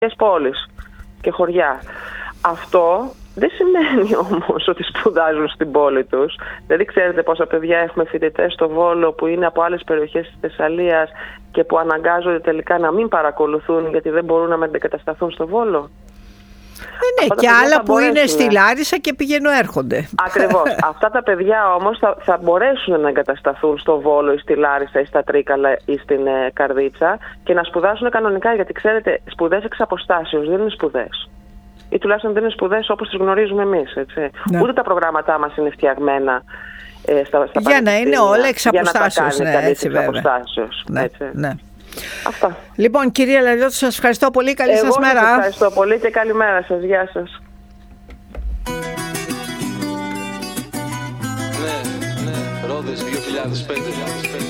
πόλεις και χωριά. Αυτό δεν σημαίνει όμως ότι σπουδάζουν στην πόλη τους. Δηλαδή, ξέρετε πόσα παιδιά έχουμε φοιτητές στο Βόλο που είναι από άλλες περιοχές της Θεσσαλίας και που αναγκάζονται τελικά να μην παρακολουθούν γιατί δεν μπορούν να μετεγκατασταθούν στο Βόλο. Ναι, και άλλα που είναι στη Λάρισα και πηγαίνουν έρχονται. Ακριβώς. Αυτά τα παιδιά όμως θα μπορέσουν να εγκατασταθούν στο Βόλο ή στη Λάρισα ή στα Τρίκαλα ή στην Καρδίτσα και να σπουδάσουν κανονικά, γιατί ξέρετε, σπουδές εξ αποστάσεως δεν είναι σπουδές. Ή τουλάχιστον δεν είναι σπουδές όπως τις γνωρίζουμε εμείς. Ναι. Ούτε τα προγράμματά μας είναι φτιαγμένα στα για να είναι όλα εξ αποστάσεως. Ναι, έτσι, βέβαια. Ναι, ναι. Αυτά. Λοιπόν, κυρία Λαριώτη, σας ευχαριστώ πολύ. Καλή σας μέρα. Εγώ σας ευχαριστώ πολύ και καλημέρα σας. Γεια σας. Ναι, Ρόδες 2005.